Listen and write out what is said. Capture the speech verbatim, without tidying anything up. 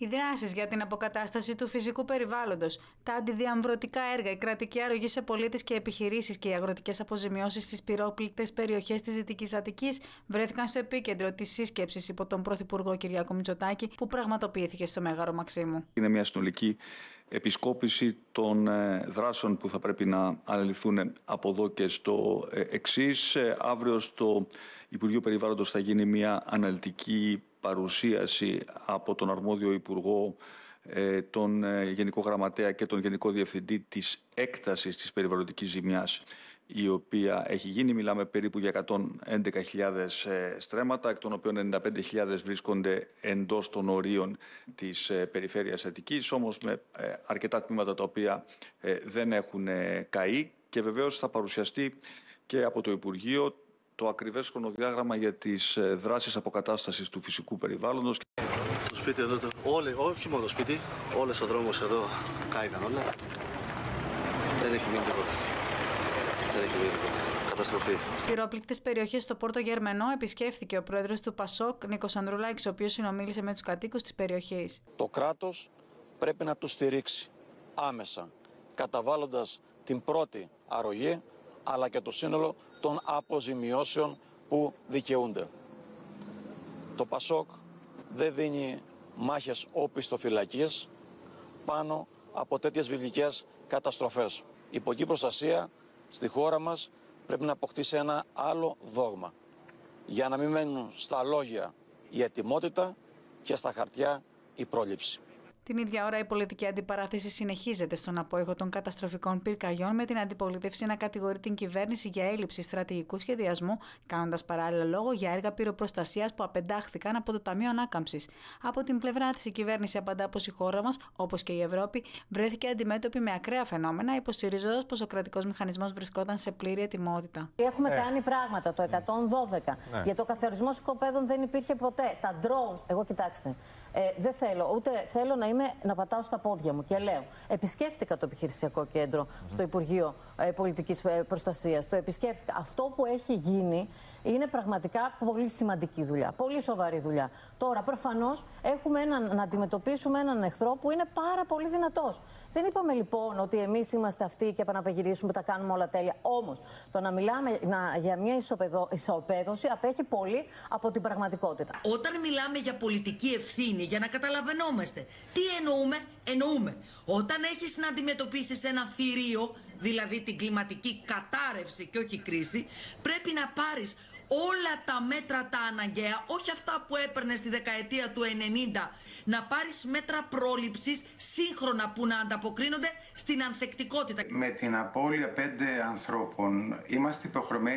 Οι δράσεις για την αποκατάσταση του φυσικού περιβάλλοντος, τα αντιδιαμβρωτικά έργα, η κρατική αρρωγή σε πολίτες και επιχειρήσεις και οι αγροτικές αποζημιώσεις στις πυρόπληκτες περιοχές της Δυτικής Αττικής βρέθηκαν στο επίκεντρο της σύσκεψης υπό τον Πρωθυπουργό Κυριάκο Μητσοτάκη, που πραγματοποιήθηκε στο Μέγαρο Μαξίμου. Είναι μια συνολική επισκόπηση των δράσεων που θα πρέπει να αναλυθούν από εδώ και στο εξής. Αύριο στο Υπουργείο Περιβάλλοντος θα γίνει μια αναλυτική παρουσίαση από τον αρμόδιο Υπουργό, τον Γενικό Γραμματέα και τον Γενικό Διευθυντή της έκτασης της περιβαλλοντικής ζημιάς, η οποία έχει γίνει. Μιλάμε περίπου για εκατόν έντεκα χιλιάδες στρέμματα, εκ των οποίων ενενήντα πέντε χιλιάδες βρίσκονται εντός των ορίων της περιφέρειας Αττικής, όμως με αρκετά τμήματα τα οποία δεν έχουν καεί, και βεβαίως θα παρουσιαστεί και από το Υπουργείο το ακριβές χρονοδιάγραμμα για τις δράσεις αποκατάστασης του φυσικού περιβάλλοντος. Το σπίτι εδώ, το, όλοι, όχι μόνο το σπίτι, όλες ο δρόμος εδώ κάηκαν όλα. Δεν έχει μείνει τίποτα. Δεν έχει μείνει τίποτα. Καταστροφή. Στις πυρόπληκτες περιοχές στο Πόρτο Γερμενό επισκέφθηκε ο πρόεδρος του Πασόκ, Νίκος Ανδρουλάκης, ο οποίος συνομίλησε με τους κατοίκους της περιοχής. Το κράτος πρέπει να τους στηρίξει άμεσα, καταβάλλοντας την πρώτη αρρωγή, αλλά και το σύνολο των αποζημιώσεων που δικαιούνται. Το Πασόκ δεν δίνει μάχες οπισθοφυλακής πάνω από τέτοιες βιβλικές καταστροφές. Η υπογική προστασία στη χώρα μας πρέπει να αποκτήσει ένα άλλο δόγμα, για να μην μένουν στα λόγια η ετοιμότητα και στα χαρτιά η πρόληψη. Την ίδια ώρα, η πολιτική αντιπαράθεση συνεχίζεται στον απόϊχο των καταστροφικών πυρκαγιών, με την αντιπολίτευση να κατηγορεί την κυβέρνηση για έλλειψη στρατηγικού σχεδιασμού, κάνοντας παράλληλα λόγο για έργα πυροπροστασίας που απεντάχθηκαν από το Ταμείο Ανάκαμψης. Από την πλευρά της, η κυβέρνηση απαντά πως η χώρα μας, όπως και η Ευρώπη, βρέθηκε αντιμέτωπη με ακραία φαινόμενα, υποστηρίζοντας πως ο κρατικός μηχανισμός βρισκόταν σε πλήρη ετοιμότητα. Έχουμε ε. κάνει πράγματα. Το εκατόν δώδεκα. Ναι. Για το καθαρισμό οικοπαίδων δεν υπήρχε ποτέ. Τα drones. Εγώ κοιτάξτε. Ε, δεν θέλω, ούτε θέλω να είμαι να πατάω στα πόδια μου, και λέω, επισκέφτηκα το επιχειρησιακό κέντρο mm-hmm. στο Υπουργείο ε, Πολιτικής Προστασίας, το επισκέφτηκα. Αυτό που έχει γίνει είναι πραγματικά πολύ σημαντική δουλειά, πολύ σοβαρή δουλειά. Τώρα, προφανώς, έχουμε έναν, να αντιμετωπίσουμε έναν εχθρό που είναι πάρα πολύ δυνατός. Δεν είπαμε λοιπόν ότι εμείς είμαστε αυτοί και επαναπεγυρίσουμε, τα κάνουμε όλα τέλεια. Όμως, το να μιλάμε να, για μια ισοπεδο, ισοπαίδωση απέχει πολύ από την πραγματικότητα. Όταν μιλάμε για πολιτική ευθύνη, για να καταλαβαίνόμαστε, τι εννοούμε, εννοούμε. Όταν έχεις να αντιμετωπίσεις ένα θηρίο, δηλαδή την κλιματική κατάρρευση και όχι κρίση, πρέπει να πάρεις όλα τα μέτρα τα αναγκαία, όχι αυτά που έπαιρνες στη δεκαετία του ενενήντα, να πάρεις μέτρα πρόληψης σύγχρονα που να ανταποκρίνονται στην ανθεκτικότητα. Με την απώλεια πέντε ανθρώπων είμαστε υποχρεωμένοι